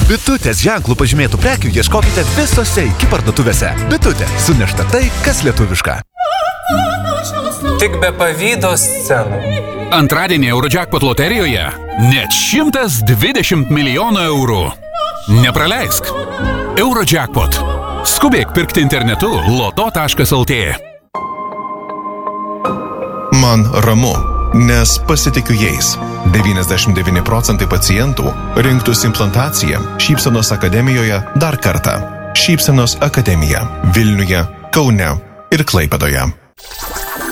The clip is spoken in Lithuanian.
Bitutės ženklų pažymėtų prekių ieškokite visose iki parduotuvėse. Bitutė, sunešta tai, kas lietuviška. Tik be pavydo scenų. Antradienį Eurojackpot loterijoje net 120 milijonų eurų. Nepraleisk. Eurojackpot. Skubėk pirkti internetu loto.lt. Man ramu, nes pasitikiu jais. 99% pacientų rinktus implantaciją Šypsenos akademijoje dar kartą. Šypsenos akademija Vilniuje, Kaune ir Klaipėdoje.